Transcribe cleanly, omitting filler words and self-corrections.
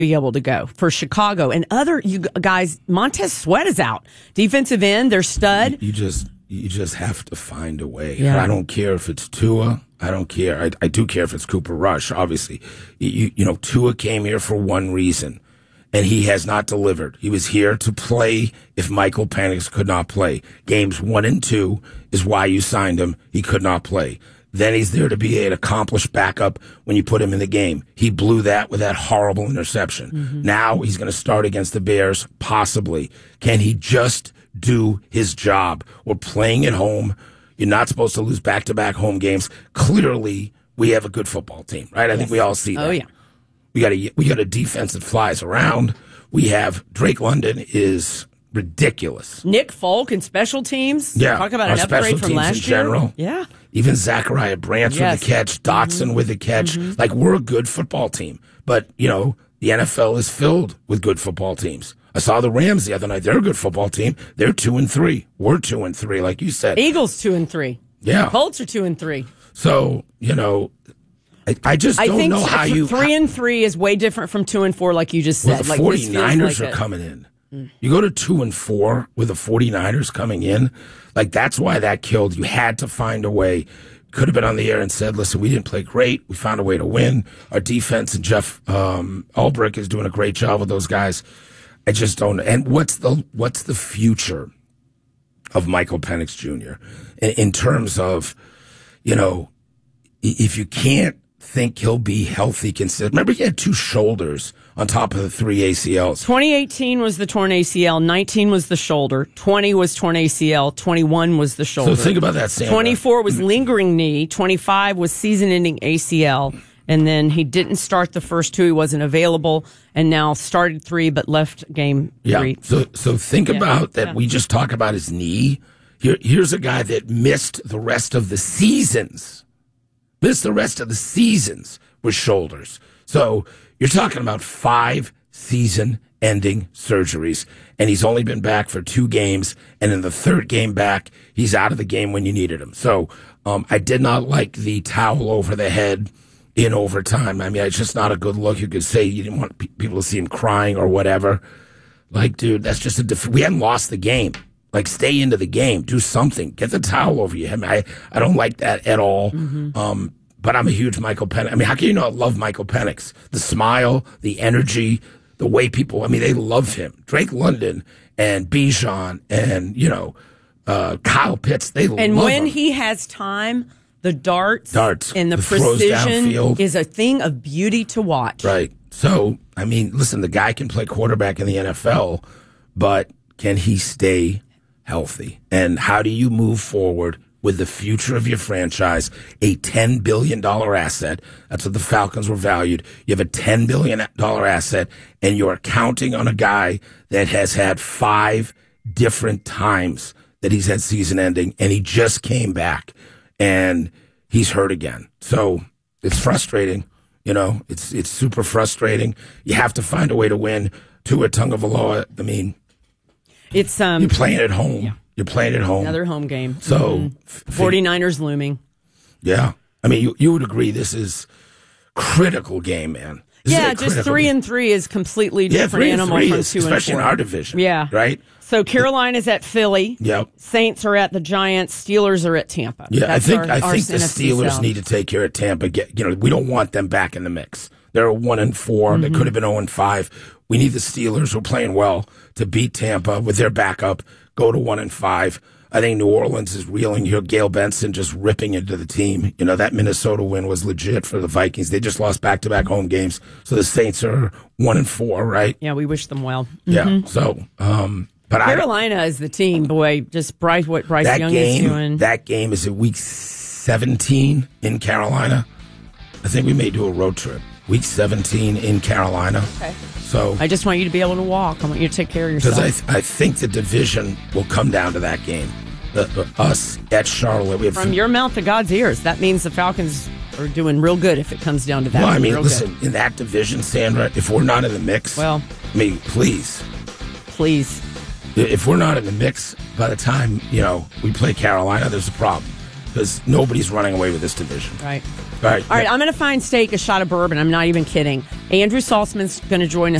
be able to go for Chicago and other you guys. Montez Sweat is out. Defensive end, their stud. You just have to find a way. Yeah. I don't care if it's Tua. I don't care. I do care if it's Cooper Rush. Obviously, you know Tua came here for one reason, and he has not delivered. He was here to play if Michael Penix could not play. Games 1 and 2 is why you signed him. He could not play. Then he's there to be an accomplished backup when you put him in the game. He blew that with that horrible interception. Mm-hmm. Now he's going to start against the Bears, possibly. Can he just do his job? We're playing at home. You're not supposed to lose back-to-back home games. Clearly, we have a good football team, right? I think we all see that. Oh, yeah. We got a defense that flies around. We have Drake London is ridiculous. Nick Folk and special teams. Yeah. Talk about an upgrade from last year. General. Yeah. Even Zachariah Branch with the catch, Dotson with the catch. Like, we're a good football team. But, you know, the NFL is filled with good football teams. I saw the Rams the other night. They're a good football team. They're 2-3. We're 2-3, like you said. Eagles 2-3. Yeah. Colts are 2-3. So, you know, I just don't know how you... 3-3 is way different from 2-4, like you just said. Well, the 49ers are coming in. You go to 2-4 with the 49ers coming in, like that's why that killed. You had to find a way. Could have been on the air and said, listen, we didn't play great. We found a way to win. Our defense and Jeff Ulbrich is doing a great job with those guys. I just don't. And what's the future of Michael Penix Jr. in terms of, you know, if you can't think he'll be healthy, consistent. Remember, he had 2 shoulders on top of the 3 ACLs. 2018 was the torn ACL. 19 was the shoulder. 20 was torn ACL. 21 was the shoulder. So think about that, Sandra. 24 was lingering knee. 25 was season-ending ACL. And then he didn't start the first 2. He wasn't available. And now started 3, but left game 3. So think about that. We just talk about his knee. Here's a guy that missed the rest of the seasons. Missed the rest of the seasons with shoulders. So you're talking about 5 season-ending surgeries, and he's only been back for 2 games, and in the 3rd game back, he's out of the game when you needed him. So I did not like the towel over the head in overtime. I mean, it's just not a good look. You could say you didn't want people to see him crying or whatever. Like, dude, that's just we hadn't lost the game. Like, stay into the game. Do something. Get the towel over you. I mean, I don't like that at all. Mm-hmm. But I'm a huge Michael Penix. I mean, how can you not love Michael Penix? The smile, the energy, the way people, I mean, they love him. Drake London and Bijan and, you know, Kyle Pitts, they love him. And when he has time, the darts and the precision is a thing of beauty to watch. Right. So, I mean, listen, the guy can play quarterback in the NFL, but can he stay healthy? And how do you move forward with the future of your franchise, a $10 billion asset? That's what the Falcons were valued. You have a $10 billion asset, and you're counting on a guy that has had 5 different times that he's had season ending, and he just came back, and he's hurt again. So it's frustrating. You know, it's super frustrating. You have to find a way to win. Tua Tagovailoa, I mean, it's you're playing at home. Yeah. You're playing at home. Another home game. So 49ers looming. Yeah. I mean, you would agree this is critical game, man. Just 3-3 is completely different animal from 2-4. Especially in our division. Yeah. Right? So Carolina's at Philly. Yep. Saints are at the Giants. Steelers are at Tampa. Yeah, I think the Steelers need to take care of Tampa. We don't want them back in the mix. They're 1-4. Mm-hmm. They could have been 0-5. We need the Steelers, who are playing well, to beat Tampa with their backup, go to 1-5. I think New Orleans is reeling here. Gail Benson just ripping into the team. You know, that Minnesota win was legit for the Vikings. They just lost back-to-back home games. So the Saints are 1-4, right? Yeah, we wish them well. Mm-hmm. Yeah. So, but Carolina is the team, boy. Just what Bryce Young is doing. That game is in week 17 in Carolina. I think we may do a road trip. Week 17 in Carolina. Okay. So I just want you to be able to walk. I want you to take care of yourself. Because I think the division will come down to that game. Us at Charlotte. From your mouth to God's ears. That means the Falcons are doing real good if it comes down to that. Well, I mean, listen, in that division, Sandra, if we're not in the mix, I mean, please. If we're not in the mix by the time, we play Carolina, there's a problem. Because nobody's running away with this division. Right. All right. I'm going to find Steak a shot of bourbon. I'm not even kidding. Andrew Saltzman's going to join us